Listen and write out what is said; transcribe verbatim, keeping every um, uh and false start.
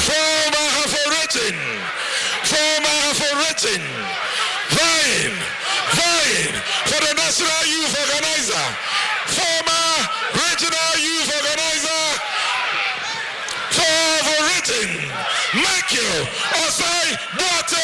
For I have written, for I have written, vying, vying for the National Youth Organizer, former Regional Youth Organizer, for I have written, Michael Osai Boateng.